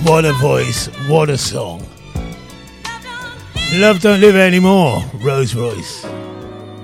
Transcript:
What a voice, what a song. Love Don't Live Anymore, Rose Royce.